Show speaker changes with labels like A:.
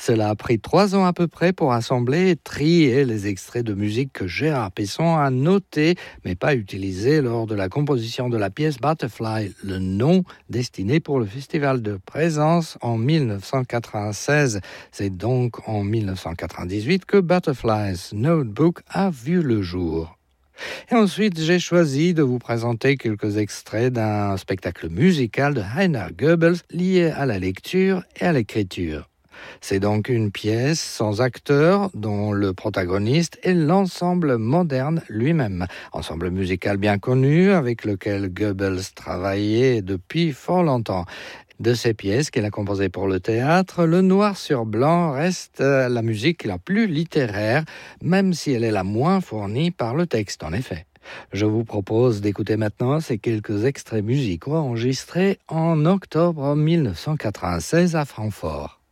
A: Cela a pris 3 ans à peu près pour assembler et trier les extraits de musique que Gérard Pesson a notés, mais pas utilisés lors de la composition de la pièce Butterfly, le nom destiné pour le Festival de Présence en 1996. C'est donc en 1998 que Butterfly's Notebook a vu le jour. Et ensuite, j'ai choisi de vous présenter quelques extraits d'un spectacle musical de Heiner Goebbels lié à la lecture et à l'écriture. C'est donc une pièce sans acteur dont le protagoniste est l'ensemble moderne lui-même. Ensemble musical bien connu avec lequel Goebbels travaillait depuis fort longtemps. De ces pièces qu'il a composées pour le théâtre, le noir sur blanc reste la musique la plus littéraire, même si elle est la moins fournie par le texte, en effet. Je vous propose d'écouter maintenant ces quelques extraits musicaux enregistrés en octobre 1996 à Francfort.